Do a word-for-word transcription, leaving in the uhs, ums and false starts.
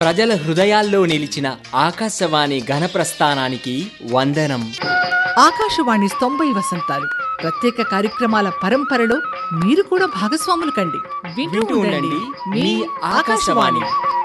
ప్రజల హృదయాల్లో నిలిచిన ఆకాశవాణి ఘనప్రస్థానానికి వందనం. ఆకాశవాణి తొంభై వసంతాలు ప్రత్యేక కార్యక్రమాల పరంపరలో మీరు కూడా భాగస్వాములు కండి. వింటూ ఉండండి మీ ఆకాశవాణి.